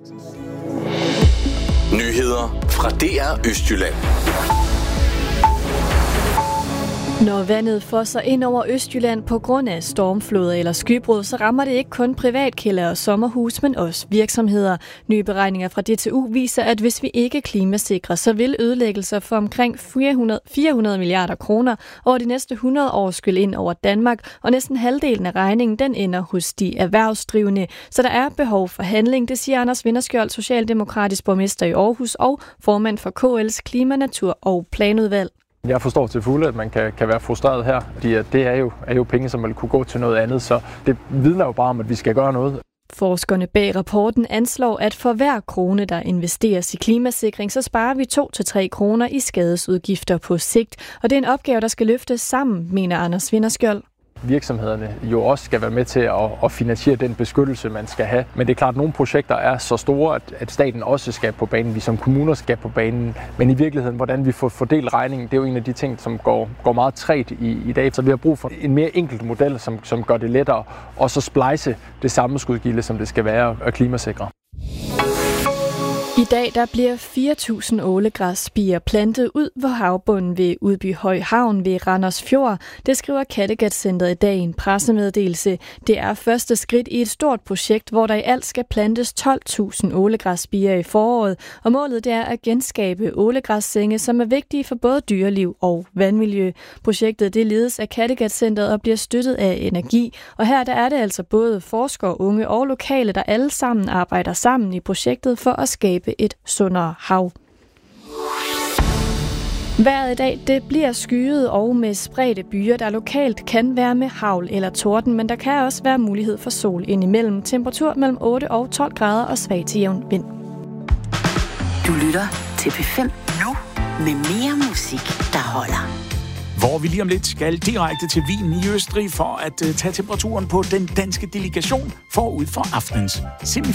Nyheder fra DR Østjylland. Når vandet fosser ind over Østjylland på grund af stormfloder eller skybrud, så rammer det ikke kun privatkilder og sommerhus, men også virksomheder. Nye beregninger fra DTU viser, at hvis vi ikke klimasikrer, så vil ødelæggelser for omkring 400 milliarder kroner over de næste 100 år skylle ind over Danmark, og næsten halvdelen af regningen den ender hos de erhvervsdrivende. Så der er behov for handling, det siger Anders Vinderskjold, socialdemokratisk borgmester i Aarhus og formand for KL's Klima-, Natur- og Planudvalg. Jeg forstår til fulde, at man kan være frustreret her, fordi det er jo penge, som vil kunne gå til noget andet, så det vidner jo bare om, at vi skal gøre noget. Forskerne bag rapporten anslår, at for hver krone, der investeres i klimasikring, så sparer vi 2-3 kroner i skadesudgifter på sigt. Og det er en opgave, der skal løftes sammen, mener Anders Vinderskjold. Virksomhederne jo også skal være med til at finansiere den beskyttelse, man skal have. Men det er klart, at nogle projekter er så store, at staten også skal på banen. Vi som kommuner skal på banen. Men i virkeligheden, hvordan vi får fordelt regningen, det er jo en af de ting, som går meget trægt i dag. Så vi har brug for en mere enkelt model, som gør det lettere. Og så splice det samme skudgilde, som det skal være at klimasikre. I dag der bliver 4.000 ålegræsspirer plantet ud på havbunden ved Udby Høj Havn ved Randers Fjord. Det skriver Kattegat-centret i dag i en pressemeddelelse. Det er første skridt i et stort projekt, hvor der i alt skal plantes 12.000 ålegræsspirer i foråret. Og målet det er at genskabe ålegræssenge, som er vigtige for både dyreliv og vandmiljø. Projektet det ledes af Kattegat-centret og bliver støttet af Energi. Og her der er det altså både forskere, unge og lokale, der alle sammen arbejder sammen i projektet for at skabe et sundere hav. Vejret i dag, det bliver skyet og med spredte byer, der lokalt kan være med hagl eller torden, men der kan også være mulighed for sol indimellem. Temperatur mellem 8 og 12 grader og svag til jævn vind. Du lytter til P5 nu med mere musik, der holder. Hvor vi lige om lidt skal direkte til Wien i Østrig for at tage temperaturen på den danske delegation forud for aftenens semifinale.